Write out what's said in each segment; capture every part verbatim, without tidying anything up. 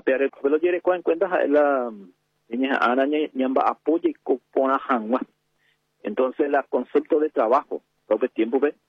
pero pero yere en cuenta la niña ana ñamba apoyo y copona hangwa. Entonces la concepto de trabajo, todo el tiempo ve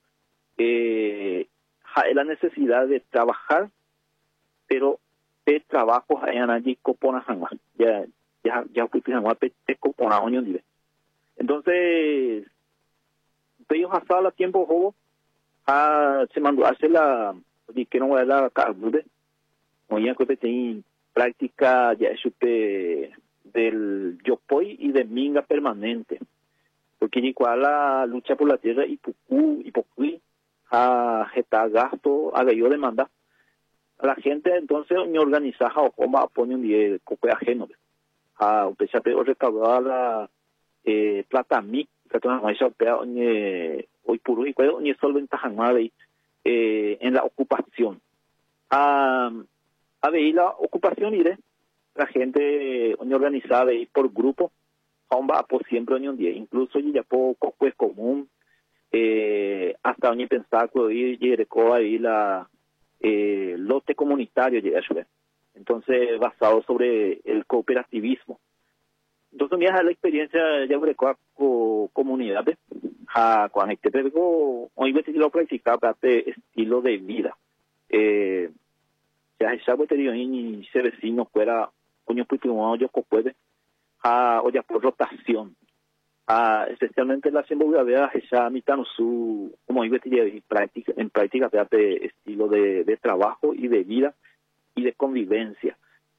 eh la necesidad de trabajar, pero de trabajo ana y copona hangwa. Ya ya ya fui hangwa te copona oño dive. Entonces ellos hasta la tiempo juego a se mandó a hacer la y que no va a la carbude oye que tiene práctica ya supe del yopoi y de minga permanente porque ni cual la lucha por la tierra y pucu y pocui a gesta gasto a yo demanda a la gente entonces ni organizada o como pone un día cope ajeno a un pechape o recaudar la eh, plata mi que toda más opera ni hoy puro y puedo ni solventa jamás eh, en la ocupación a a ver la ocupación iré la gente ni organizada y por grupo va por siempre ni un día incluso ya poco pues común eh, hasta ni pensar que ir y ahí la eh, lote comunitario ya entonces basado sobre el cooperativismo. Entonces, mira, la experiencia ya sobre con comunidades, con este pero hoy me lo practicar para este estilo de vida. Eh, ya esa batería y se vecino fuera, coño, pues no yo puede, a o ya por rotación, a especialmente la siembra de esa mitad no su como iba a práctica en práctica de este estilo de, de trabajo y de vida y de convivencia.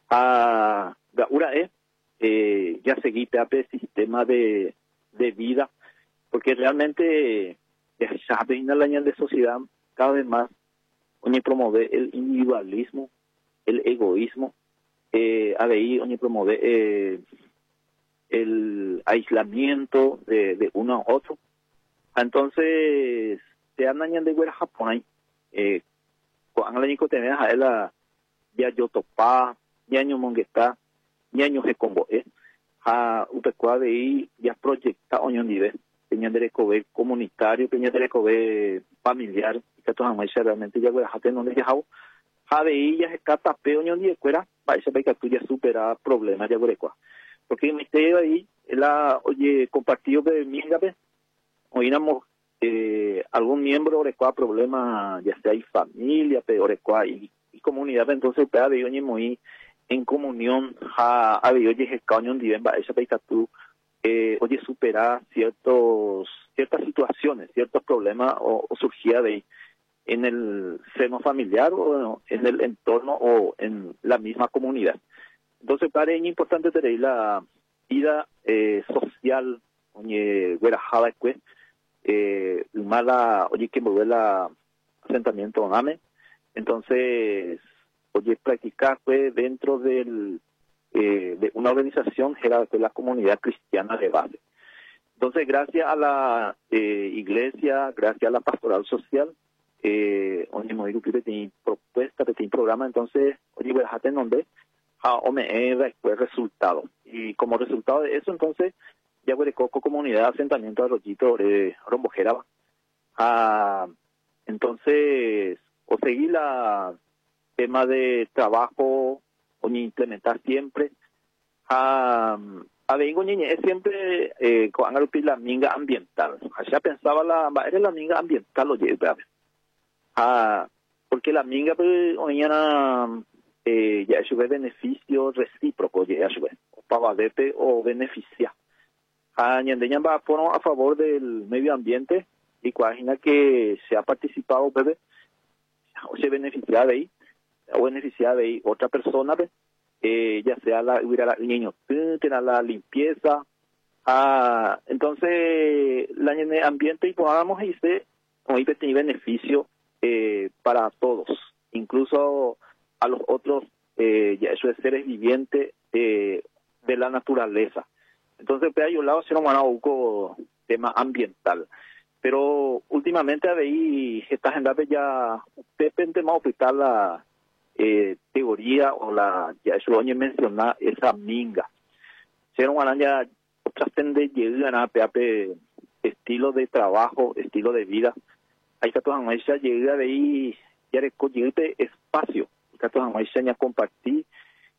A ahora es Eh, ya seguí el sistema de, de vida, porque realmente ya en la línea de sociedad cada vez más oye promover el individualismo, el egoísmo, eh, a ver, oye promover eh, el aislamiento de, de uno a otro. Entonces, se andan de guerra Japón, eh, cuando la tenés a la ya yo topa, ya yo mongueta, ñaño se combo eh a upecua de ahí ya proyecta oño nivel peña de recover comunitario peña de recover familiar y que todas más realmente ya voy a hacer donde ya hago a de ahí ya se cata pe oño nivel fuera para ese país que tú ya supera problemas ya voy porque me estoy ahí la oye compartido de mi gabe oínamos eh, algún miembro recua problemas ya sea hay familia pero recua y, y comunidad entonces para de oño muy en comunión a a oye que cañón diven va esa peita tú eh oye superar ciertos ciertas situaciones ciertos problemas o, o surgía de en el seno familiar o en el entorno o en la misma comunidad. Entonces para es importante tener la vida eh, social oye guerajada pues eh mala oye que mover la asentamiento name entonces oye practicar fue dentro del eh, de una organización general de la comunidad cristiana de base. Entonces gracias a la eh, iglesia, gracias a la pastoral social, eh, oye me digo que tiene propuesta, que tiene programa, entonces oye voy a dejar en donde a O M E fue resultado y como resultado de eso entonces ya voy de coco comunidad asentamiento arroyito eh, rombojera ah entonces o seguir la tema de trabajo o ni implementar siempre a a ver es siempre eh, con la minga ambiental ya pensaba la era la minga ambiental oye ah porque la minga pues mañana eh, ya es un beneficio recíproco ya es o para verte o beneficia a ñandeña va a favor del medio ambiente y cuágina que se ha participado bebé o se beneficia de ahí o beneficiar de otra persona, eh, ya sea la, la niño, tener la limpieza, ah, entonces la en el ambiente y podamos irse, hoy tiene beneficio eh, para todos, incluso a los otros, eh, ya eso es seres vivientes eh, de la naturaleza. Entonces, pues, hay un lado, si no, un tema ambiental. Pero últimamente ahí esta agenda ya depende más de la eh, teoría o la ya eso oye mencionar esa minga. Se no van ya otras tendencias llegan a pe estilo de trabajo, estilo de vida. Ahí está toda esa llega de ahí ya recoger espacio. Está toda esa ya compartir